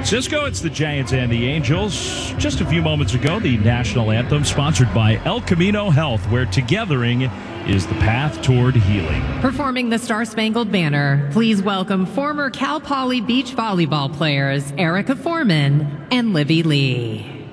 Francisco, it's the Giants and the Angels. Just a few moments ago, the national anthem sponsored by El Camino Health, where togethering is the path toward healing. Performing the Star-Spangled Banner, please welcome former Cal Poly beach volleyball players Erica Foreman and Livy Lee.